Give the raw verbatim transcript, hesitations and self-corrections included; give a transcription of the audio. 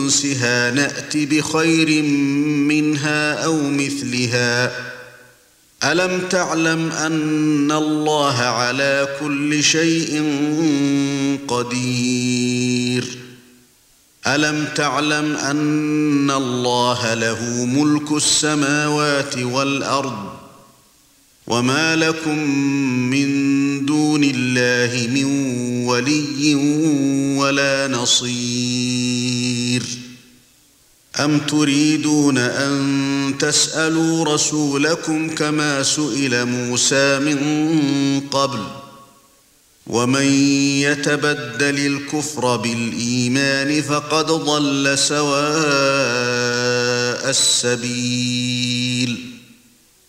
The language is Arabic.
ننسها نأت بخير منها أو مثلها ألم تعلم أن الله على كل شيء قدير ألم تعلم أن الله له ملك السماوات والأرض وما لكم من دون الله من ولي ولا نصير أم تريدون أن تسألوا رسولكم كما سئل موسى من قبل ومن يتبدل الكفر بالإيمان فقد ضل سواء السبيل